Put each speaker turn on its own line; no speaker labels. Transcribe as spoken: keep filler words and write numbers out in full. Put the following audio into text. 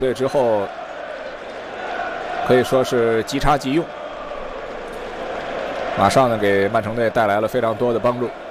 队之后，可以说是即插即用，马上呢给曼城队带来了非常多的帮助。